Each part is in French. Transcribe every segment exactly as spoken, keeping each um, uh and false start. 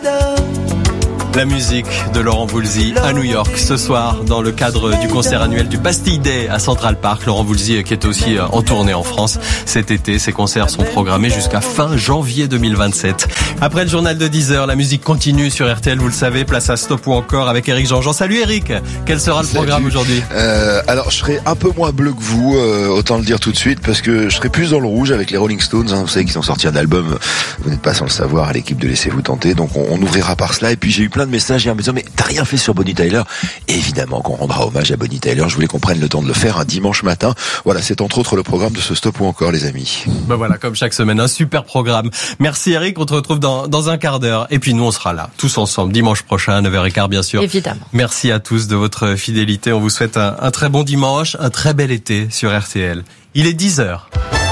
La musique de Laurent Voulzy à New York ce soir dans le cadre du concert annuel du Bastille Day à Central Park. Laurent Voulzy qui est aussi en tournée en France cet été. Ces concerts sont programmés jusqu'à fin janvier deux mille vingt-sept. Après le journal de dix heures, la musique continue sur R T L, vous le savez. Place à Stop ou encore avec Eric Jean-Jean. Salut Eric, quel sera le Salut. programme aujourd'hui? euh, Alors je serai un peu moins bleu que vous, euh, autant le dire tout de suite, parce que je serai plus dans le rouge avec les Rolling Stones. Hein, vous savez qu'ils ont sorti un album, vous n'êtes pas sans le savoir, à l'équipe de Laissez-vous tenter. Donc on, on ouvrira par cela. Et puis j'ai eu plein de messages hier me disant mais t'as rien fait sur Bonnie Tyler. Évidemment qu'on rendra hommage à Bonnie Tyler. Je voulais qu'on prenne le temps de le faire un dimanche matin. Voilà, c'est entre autres le programme de ce Stop ou encore, les amis. Ben voilà, comme chaque semaine, un super programme. Merci Eric, on te retrouve dans, dans un quart d'heure. Et puis nous, on sera là, tous ensemble, dimanche prochain, à neuf heures quinze, bien sûr. Évidemment. Merci à tous de votre fidélité. On vous souhaite un, un très bon dimanche, un très bel été sur R T L. Il est dix heures.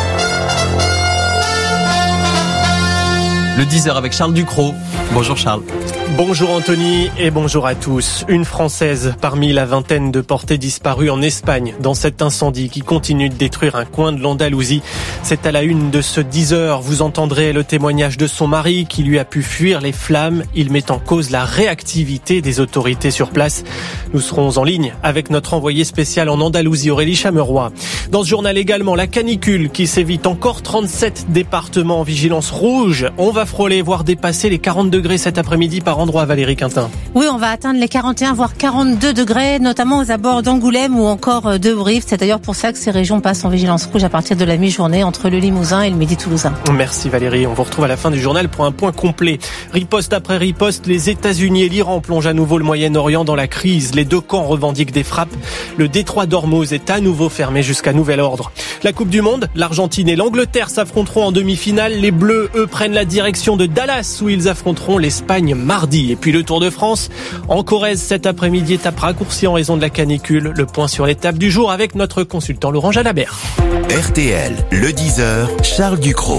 Le dix heures avec Charles Ducrot. Bonjour Charles. Bonjour Anthony et bonjour à tous. Une Française parmi la vingtaine de portées disparues en Espagne dans cet incendie qui continue de détruire un coin de l'Andalousie. C'est à la une de ce dix heures. Vous entendrez le témoignage de son mari qui lui a pu fuir les flammes. Il met en cause la réactivité des autorités sur place. Nous serons en ligne avec notre envoyé spécial en Andalousie, Aurélie Chameroy. Dans ce journal également, la canicule qui sévit encore trente-sept départements en vigilance rouge. On va frôler, voire dépasser les quarante degrés cet après-midi par endroit, Valérie Quintin. Oui, on va atteindre les quarante et un voire quarante-deux degrés, notamment aux abords d'Angoulême ou encore de Brive. C'est d'ailleurs pour ça que ces régions passent en vigilance rouge à partir de la mi-journée entre le Limousin et le Midi toulousain. Merci Valérie, on vous retrouve à la fin du journal pour un point complet. Riposte après riposte, les États-Unis et l'Iran plongent à nouveau le Moyen-Orient dans la crise. Les deux camps revendiquent des frappes. Le détroit d'Ormuz est à nouveau fermé jusqu'à nouvel ordre. La Coupe du Monde, l'Argentine et l'Angleterre s'affronteront en demi-finale. Les Bleus, eux, prennent la direction de Dallas où ils affronteront l'Espagne mardi. Et puis le Tour de France, en Corrèze cet après-midi, étape raccourcie en raison de la canicule. Le point sur l'étape du jour avec notre consultant Laurent Jalabert. R T L, le dix heures, Charles Ducrot.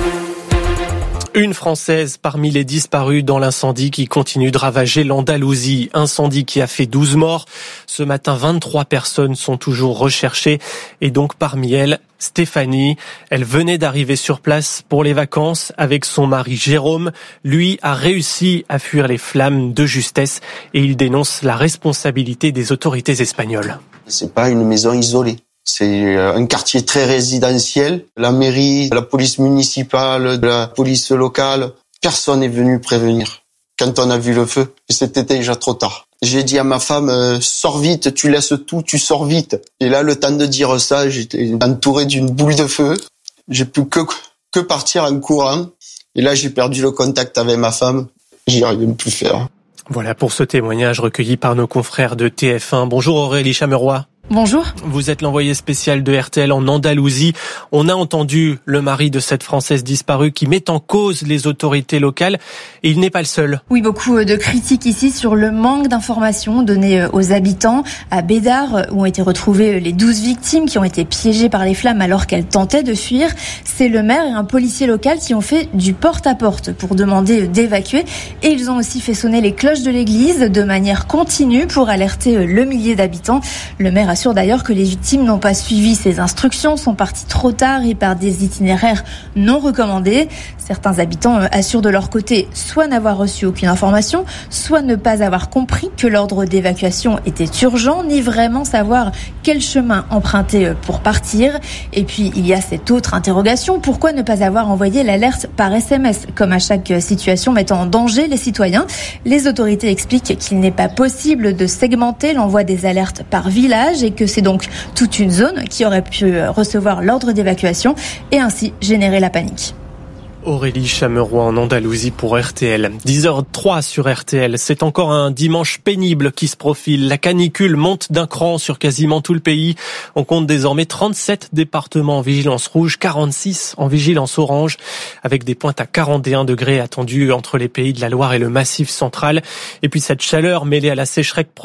Une Française parmi les disparus dans l'incendie qui continue de ravager l'Andalousie. Incendie qui a fait douze morts. Ce matin, vingt-trois personnes sont toujours recherchées. Et donc parmi elles, Stéphanie. Elle venait d'arriver sur place pour les vacances avec son mari Jérôme. Lui a réussi à fuir les flammes de justesse et il dénonce la responsabilité des autorités espagnoles. C'est pas une maison isolée. C'est un quartier très résidentiel. La mairie, la police municipale, la police locale, personne n'est venu prévenir. Quand on a vu le feu, c'était déjà trop tard. J'ai dit à ma femme, euh, sors vite, tu laisses tout, tu sors vite. Et là, le temps de dire ça, j'étais entouré d'une boule de feu. J'ai pu que, que partir en courant. Et là, j'ai perdu le contact avec ma femme. J'y arrive plus faire. Voilà pour ce témoignage recueilli par nos confrères de T F un. Bonjour Aurélie Chameroy. Bonjour. Vous êtes l'envoyé spécial de R T L en Andalousie. On a entendu le mari de cette Française disparue qui met en cause les autorités locales et il n'est pas le seul. Oui, beaucoup de critiques ici sur le manque d'informations données aux habitants. À Bédard, où ont été retrouvées les douze victimes qui ont été piégées par les flammes alors qu'elles tentaient de fuir, c'est le maire et un policier local qui ont fait du porte-à-porte pour demander d'évacuer. Et ils ont aussi fait sonner les cloches de l'église de manière continue pour alerter le millier d'habitants. Le maire a assure d'ailleurs que les victimes n'ont pas suivi ces instructions, sont parties trop tard et par des itinéraires non recommandés. Certains habitants assurent de leur côté soit n'avoir reçu aucune information, soit ne pas avoir compris que l'ordre d'évacuation était urgent, ni vraiment savoir quel chemin emprunter pour partir. Et puis il y a cette autre interrogation, pourquoi ne pas avoir envoyé l'alerte par S M S, comme à chaque situation mettant en danger les citoyens? Les autorités expliquent qu'il n'est pas possible de segmenter l'envoi des alertes par village et que c'est donc toute une zone qui aurait pu recevoir l'ordre d'évacuation et ainsi générer la panique. Aurélie Chameroy en Andalousie pour R T L. dix heures zéro trois sur R T L. C'est encore un dimanche pénible qui se profile. La canicule monte d'un cran sur quasiment tout le pays. On compte désormais trente-sept départements en vigilance rouge, quarante-six en vigilance orange, avec des pointes à quarante et un degrés attendues entre les pays de la Loire et le Massif central. Et puis cette chaleur mêlée à la sécheresse provoque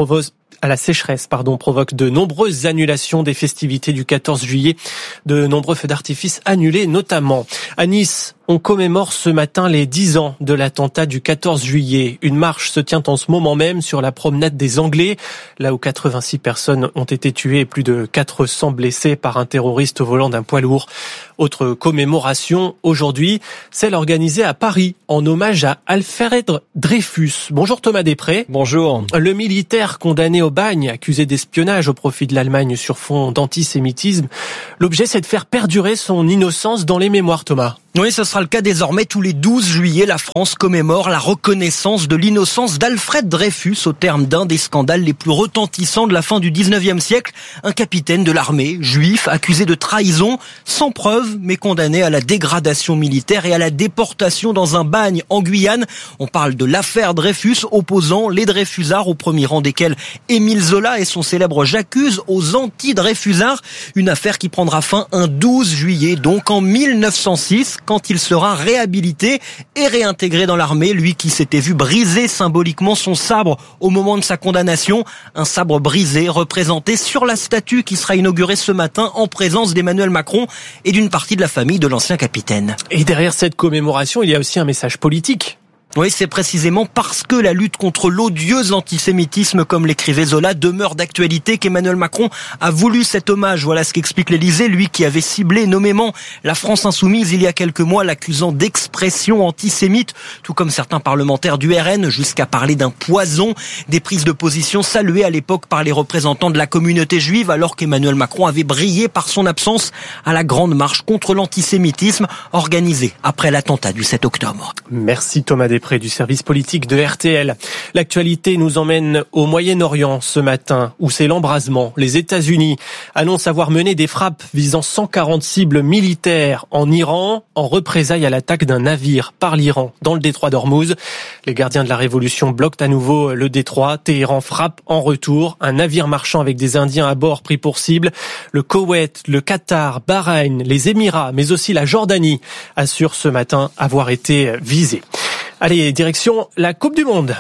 à la sécheresse, pardon, provoque de nombreuses annulations des festivités du quatorze juillet. De nombreux feux d'artifice annulés notamment. À Nice, on commémore ce matin les dix ans de l'attentat du quatorze juillet. Une marche se tient en ce moment même sur la promenade des Anglais, là où quatre-vingt-six personnes ont été tuées et plus de quatre cents blessées par un terroriste au volant d'un poids lourd. Autre commémoration aujourd'hui, celle organisée à Paris en hommage à Alfred Dreyfus. Bonjour Thomas Després. Bonjour. Le militaire condamné au bagne, accusé d'espionnage au profit de l'Allemagne sur fond d'antisémitisme. L'objet, c'est de faire perdurer son innocence dans les mémoires, Thomas. Oui, ce sera le cas désormais. Tous les douze juillet, la France commémore la reconnaissance de l'innocence d'Alfred Dreyfus au terme d'un des scandales les plus retentissants de la fin du dix-neuvième siècle. Un capitaine de l'armée, juif, accusé de trahison, sans preuve, mais condamné à la dégradation militaire et à la déportation dans un bagne en Guyane. On parle de l'affaire Dreyfus, opposant les Dreyfusards, au premier rang desquels Émile Zola et son célèbre J'accuse aux anti-Dreyfusards. Une affaire qui prendra fin un douze juillet, donc en mille neuf cent six, quand il sera réhabilité et réintégré dans l'armée, lui qui s'était vu briser symboliquement son sabre au moment de sa condamnation. Un sabre brisé représenté sur la statue qui sera inaugurée ce matin en présence d'Emmanuel Macron et d'une partie de la famille de l'ancien capitaine. Et derrière cette commémoration, il y a aussi un message politique. Oui, c'est précisément parce que la lutte contre l'odieux antisémitisme, comme l'écrivait Zola, demeure d'actualité qu'Emmanuel Macron a voulu cet hommage. Voilà ce qu'explique l'Élysée, lui qui avait ciblé nommément la France insoumise il y a quelques mois, l'accusant d'expression antisémite, tout comme certains parlementaires du R N, jusqu'à parler d'un poison. Des prises de position saluées à l'époque par les représentants de la communauté juive, alors qu'Emmanuel Macron avait brillé par son absence à la grande marche contre l'antisémitisme organisée après l'attentat du sept octobre. Merci Thomas Després du service politique de R T L. L'actualité nous emmène au Moyen-Orient ce matin, où c'est l'embrasement. Les États-Unis annoncent avoir mené des frappes visant cent quarante cibles militaires en Iran, en représailles à l'attaque d'un navire par l'Iran dans le détroit d'Ormuz. Les gardiens de la révolution bloquent à nouveau le détroit. Téhéran frappe en retour. Un navire marchand avec des Indiens à bord pris pour cible. Le Koweït, le Qatar, Bahreïn, les Émirats, mais aussi la Jordanie assurent ce matin avoir été visés. Allez, direction la Coupe du Monde.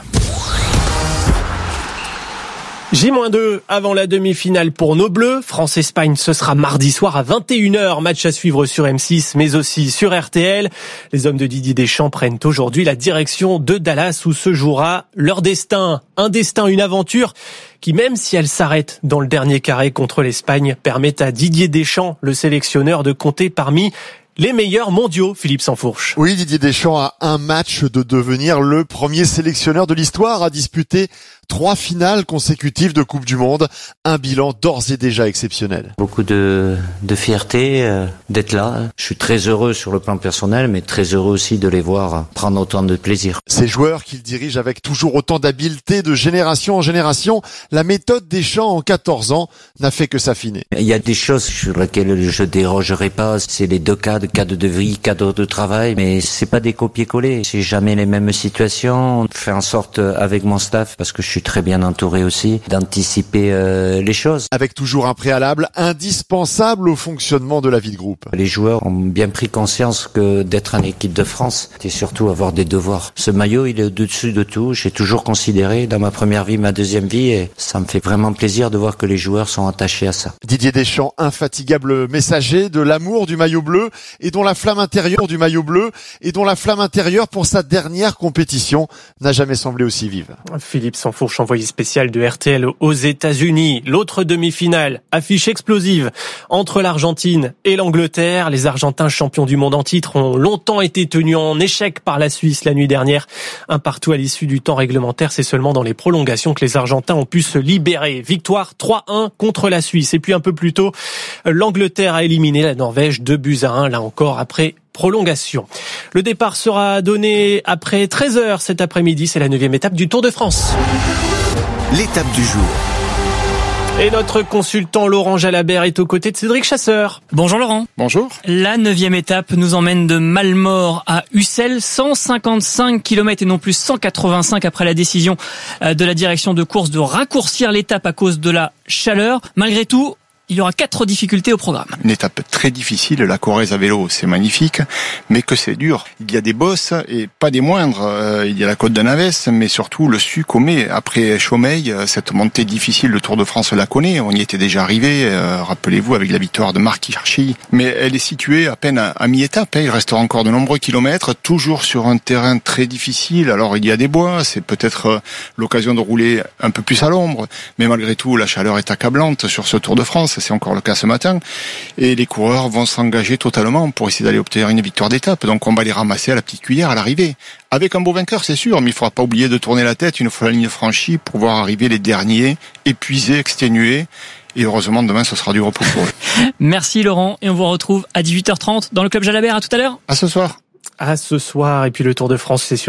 J deux avant la demi-finale pour nos Bleus. France-Espagne, ce sera mardi soir à vingt et une heures. Match à suivre sur M six, mais aussi sur R T L. Les hommes de Didier Deschamps prennent aujourd'hui la direction de Dallas, où se jouera leur destin. Un destin, une aventure qui, même si elle s'arrête dans le dernier carré contre l'Espagne, permet à Didier Deschamps, le sélectionneur, de compter parmi les meilleurs mondiaux, Philippe Sansfourche. Oui, Didier Deschamps a un match de devenir le premier sélectionneur de l'histoire à disputer trois finales consécutives de Coupe du Monde. Un bilan d'ores et déjà exceptionnel. Beaucoup de, de fierté euh, d'être là. Je suis très heureux sur le plan personnel, mais très heureux aussi de les voir prendre autant de plaisir. Ces joueurs qu'il dirige avec toujours autant d'habileté de génération en génération, la méthode Deschamps en quatorze ans n'a fait que s'affiner. Il y a des choses sur lesquelles je dérogerai pas. C'est les deux cadres, cadre de vie, cadre de travail, mais c'est pas des copier-coller. C'est jamais les mêmes situations. Je fais en sorte avec mon staff, parce que je suis très bien entouré aussi, d'anticiper euh, les choses. Avec toujours un préalable indispensable au fonctionnement de la vie de groupe. Les joueurs ont bien pris conscience que d'être en équipe de France, c'est surtout avoir des devoirs. Ce maillot, il est au-dessus de tout. J'ai toujours considéré dans ma première vie, ma deuxième vie, et ça me fait vraiment plaisir de voir que les joueurs sont attachés à ça. Didier Deschamps, infatigable messager de l'amour du maillot bleu et dont la flamme intérieure du maillot bleu et dont la flamme intérieure pour sa dernière compétition n'a jamais semblé aussi vive. Philippe Sansfourche, envoyé spécial de R T L aux États-Unis. L'autre demi-finale, affiche explosive entre l'Argentine et l'Angleterre. Les Argentins, champions du monde en titre, ont longtemps été tenus en échec par la Suisse la nuit dernière. Un partout à l'issue du temps réglementaire. C'est seulement dans les prolongations que les Argentins ont pu se libérer. Victoire trois un contre la Suisse. Et puis un peu plus tôt, l'Angleterre a éliminé la Norvège deux buts à un, là encore après prolongation. Le départ sera donné après treize heures cet après-midi. C'est la neuvième étape du Tour de France. L'étape du jour. Et notre consultant Laurent Jalabert est aux côtés de Cédric Chasseur. Bonjour Laurent. Bonjour. La neuvième étape nous emmène de Malmort à Ussel, cent cinquante-cinq kilomètres et non plus cent quatre-vingt-cinq après la décision de la direction de course de raccourcir l'étape à cause de la chaleur. Malgré tout, il y aura quatre difficultés au programme. Une étape très difficile, la Corrèze à vélo, c'est magnifique, mais que c'est dur. Il y a des bosses, et pas des moindres. Euh, il y a la côte de Navès, mais surtout le Suc-Comé. Après Chaumeil, cette montée difficile, le Tour de France la connaît. On y était déjà arrivé, euh, rappelez-vous, avec la victoire de Marc Hirschi. Mais elle est située à peine à, à mi-étape. Hein. Il restera encore de nombreux kilomètres, toujours sur un terrain très difficile. Alors il y a des bois, c'est peut-être euh, l'occasion de rouler un peu plus à l'ombre, mais malgré tout, la chaleur est accablante sur ce Tour de France. C'est encore le cas ce matin. Et les coureurs vont s'engager totalement pour essayer d'aller obtenir une victoire d'étape. Donc on va les ramasser à la petite cuillère à l'arrivée. Avec un beau vainqueur, c'est sûr, mais il ne faudra pas oublier de tourner la tête une fois la ligne franchie pour voir arriver les derniers, épuisés, exténués. Et heureusement, demain, ce sera du repos pour eux. Merci Laurent, et on vous retrouve à dix-huit heures trente dans le Club Jalabert. À tout à l'heure. À ce soir. À ce soir, et puis le Tour de France, c'est sûr.